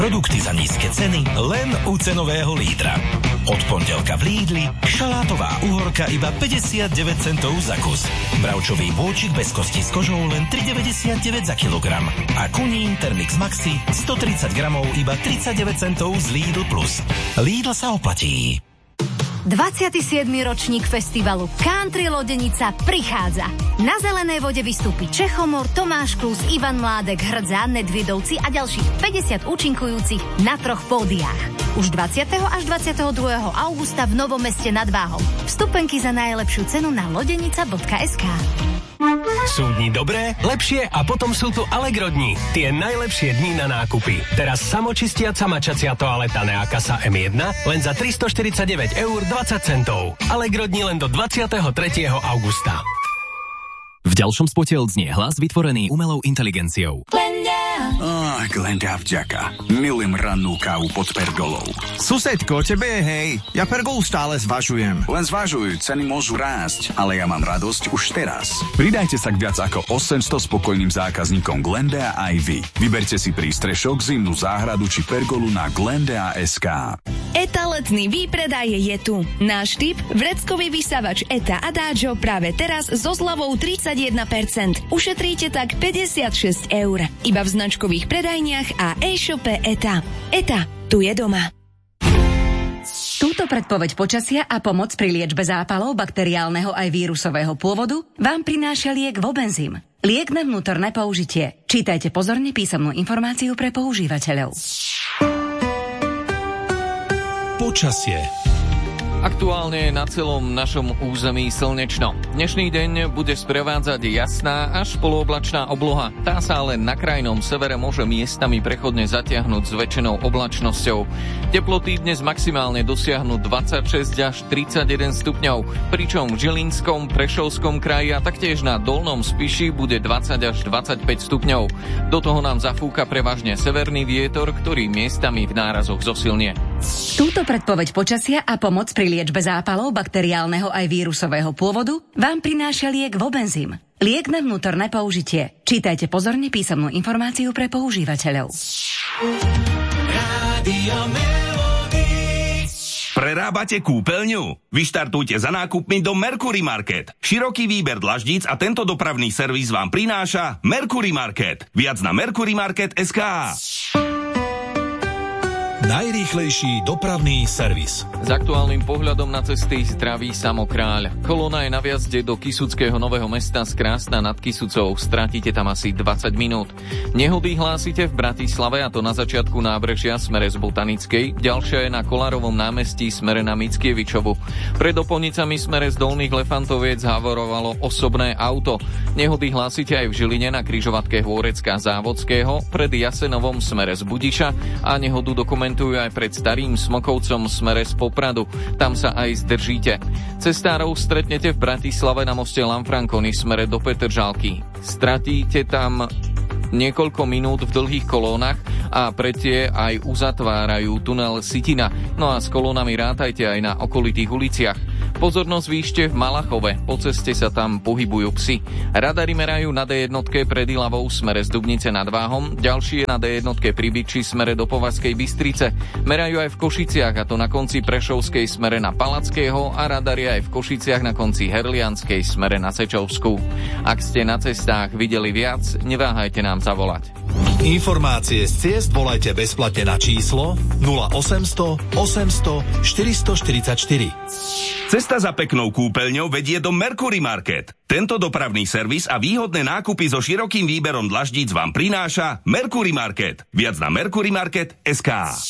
Produkty za nízke ceny len u cenového lídra. Od pondelka v Lidli šalátová uhorka iba 59 centov za kus. Bravčový bôčik bez kosti s kožou len 3,99 za kilogram. A kunín Termix Maxi 130 gramov iba 39 centov z Lidl Plus. Lidl sa oplatí. 27. ročník festivalu Country Lodenica prichádza. Na zelenej vode vystúpi Čechomor, Tomáš Klus, Ivan Mládek, Hrdza, Nedviedovci a ďalších 50 účinkujúcich na 3 pódiách. Už 20. až 22. augusta v Novom Meste nad Váhom. Vstupenky za najlepšiu cenu na lodenica.sk. Sú dni dobré, lepšie a potom sú tu Allegro dni. Tie najlepšie dni na nákupy. Teraz samočistiaca mačacia toaleta Neakasa M1 len za 349,20 €. Allegro dni len do 23. augusta. V ďalšom spote odznie hlas vytvorený umelou inteligenciou. Glenda vďaka. Milujem rannú kávu pod pergolou. Susedko, tebe je hej. Ja pergolu stále zvažujem. Len zvažuj, ceny môžu rásť, ale ja mám radosť už teraz. Pridajte sa k viac ako 800 spokojným zákazníkom Glenda aj vy. Vyberte si prístrešok, zimnú záhradu či pergolu na glenda.sk. ETA letný výpredaj je tu. Náš typ, vreckový vysavač ETA Adagio práve teraz so zľavou 31%. Ušetríte tak 56 €. Iba v značkových predajniach a e-shope ETA. ETA, tu je doma. Túto predpoveď počasia a pomoc pri liečbe zápalov bakteriálneho aj vírusového pôvodu vám prináša liek Vobenzym. Liek na vnútorné použitie. Čítajte pozorne písomnú informáciu pre používateľov. Počasie. Aktuálne je na celom našom území slnečno. Dnešný deň bude sprevádzať jasná až polooblačná obloha. Tá sa ale na krajnom severe môže miestami prechodne zatiahnuť s väčšinou oblačnosťou. Teploty dnes maximálne dosiahnu 26 až 31 stupňov, pričom v Žilinskom, Prešovskom kraji a taktiež na Dolnom Spiši bude 20 až 25 stupňov. Do toho nám zafúka prevažne severný vietor, ktorý miestami v nárazoch zosilnie. Túto predpoveď počasia a pomoc pri liečbe zápalov bakteriálneho aj vírusového pôvodu vám prináša liek Vobenzym. Liek na vnútorné použitie. Čítajte pozorne písomnú informáciu pre používateľov. Prerábate kúpeľňu? Vyštartujte za nákupmi do Mercury Market. Široký výber dlaždíc a tento dopravný servis vám prináša Mercury Market. Viac na mercurymarket.sk. Najrýchlejší dopravný servis. S aktuálnym pohľadom na cesty zdraví Samokráľ. Kolóna je na viazde do Kysuckého Nového Mesta z Krásna nad Kysucou. Stratíte tam asi 20 minút. Nehody hlásite v Bratislave, a to na začiatku nábrežia smere z Botanickej. Ďalšia je na Kolárovom námestí smere na Mickievičovu. Pred Oponicami smere z Dolných Lefantoviec havarovalo osobné auto. Nehody hlásite aj v Žiline na križovatke Hvorecka Závodského, pred Jasenovom smere z Budiša a nehodu dokumentujú aj pred Starým Smokovcom smere z Popradu. Tam sa aj zdržíte. Cestárov stretnete v Bratislave na moste Lanfranconi smere do Petržalky. Stratíte tam niekoľko minút v dlhých kolónach a pre tie aj uzatvárajú tunel Sitina. No a s kolónami rátajte aj na okolitých uliciach. Pozornosť výšte v Malachove, po ceste sa tam pohybujú psi. Radary merajú na D1 pred Ilavou smere z Dubnice nad Váhom, ďalší je na D1 pri Byči smere do Považskej Bystrice. Merajú aj v Košiciach, a to na konci Prešovskej smere na Palackého, a radar je aj v Košiciach na konci Herlianskej smere na Sečovskú. Ak ste na cestách videli viac, neváhajte nám zavolať. Informácie z ciest volajte bezplatne na číslo 0800 800 444. Cesta za peknou kúpeľňou vedie do Mercury Market. Tento dopravný servis a výhodné nákupy so širokým výberom dlaždíc vám prináša Mercury Market. Viac na mercurymarket.sk.